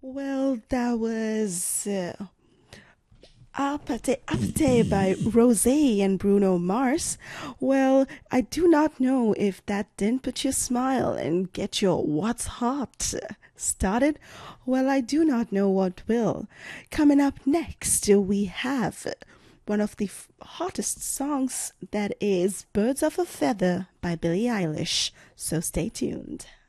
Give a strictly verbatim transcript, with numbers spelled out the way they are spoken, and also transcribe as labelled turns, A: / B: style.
A: Well, that was uh, Apate Apate by Rosé and Bruno Mars. Well, I do not know if that didn't put you smile and get your what's hot started. Well, I do not know what will. Coming up next, we have one of the f- hottest songs that is Birds of a Feather by Billie Eilish. So stay tuned.